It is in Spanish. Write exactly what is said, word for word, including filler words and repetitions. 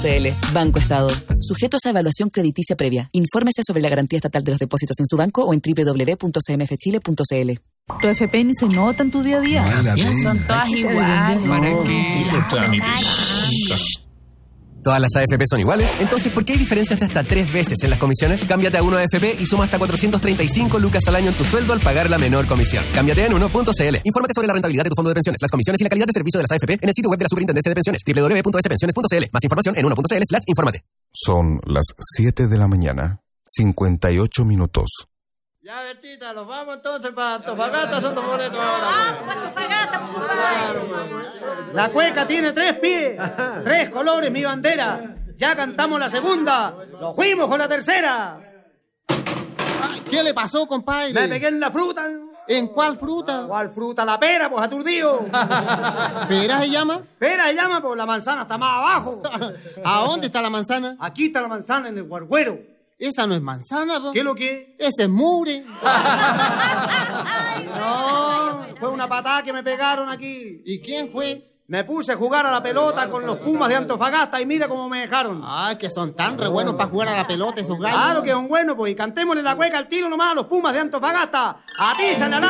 C L. Banco Estado. Sujetos a evaluación crediticia previa. Infórmese sobre la garantía estatal de los depósitos en su banco o en doble u doble u doble u punto c m f chile punto c l. Tu F P ni se nota en tu día a día. No, Son todas iguales. ¿Para qué? Los trámites. ¿Todas las A F P son iguales? Entonces, ¿por qué hay diferencias de hasta tres veces en las comisiones? Cámbiate a uno A F P y suma hasta cuatrocientos treinta y cinco lucas al año en tu sueldo al pagar la menor comisión. Cámbiate en uno punto c l. Infórmate sobre la rentabilidad de tu fondo de pensiones, las comisiones y la calidad de servicio de las A F P en el sitio web de la Superintendencia de Pensiones, doble u doble u doble u punto s pensiones punto c l. Más información en uno punto c l slash infórmate. Son las siete de la mañana, cincuenta y ocho minutos. Ya, Bertita, los vamos entonces para Antofagasta, son dos boletos ahora. Vamos para Antofagasta, por favor. La cueca tiene tres pies, tres colores, mi bandera. Ya cantamos la segunda, nos fuimos con la tercera. ¿Qué le pasó, compadre? Me pegué en la fruta. ¿En cuál fruta? ¿Cuál fruta? La pera, pues aturdido. ¿Pera se llama? Pera se llama, pues la manzana está más abajo. ¿A dónde está la manzana? Aquí está la manzana, en el guarguero. Esa no es manzana, po. ¿Qué es lo que es? Ese es mure. No, fue una patada que me pegaron aquí. ¿Y quién fue? Me puse a jugar a la pelota con los Pumas de Antofagasta y mira cómo me dejaron. Ay, que son tan re buenos para jugar a la pelota esos gallos. Claro que son buenos, pues, y cantémosle la cueca al tiro nomás a los Pumas de Antofagasta. ¡Atízale,